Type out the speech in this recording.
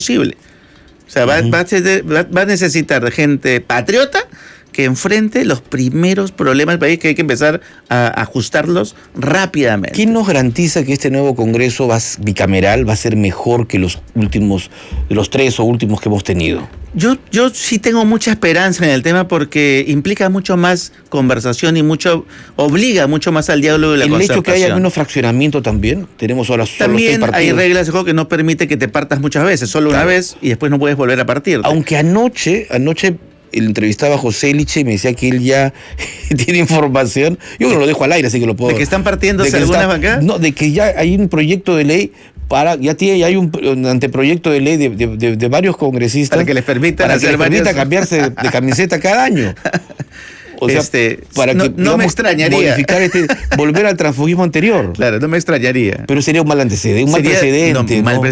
posible. O sea, va a necesitar gente patriota que enfrente los primeros problemas del país, que hay que empezar a ajustarlos rápidamente. ¿Quién nos garantiza que este nuevo Congreso bicameral va a ser mejor que los tres o últimos que hemos tenido? Yo sí tengo mucha esperanza en el tema porque implica mucho más conversación y obliga mucho más al diálogo y la concertación. El hecho que haya menos fraccionamiento también, tenemos ahora solo también 6 partidos. Hay reglas de juego que no permite que te partas muchas veces, solo una vez y después no puedes volver a partirte. Aunque anoche él entrevistaba a José Eliche y me decía que él ya tiene información. Yo no lo dejo al aire, así que lo puedo. ¿De que están partiéndose algunas bancadas? No, de que ya hay un proyecto de ley ya hay un anteproyecto de ley de varios congresistas para que les permitan cambiarse de camiseta cada año. O sea, para que no me extrañaría modificar volver al transfugismo anterior. Claro, no me extrañaría. Pero sería un mal antecedente, un mal precedente.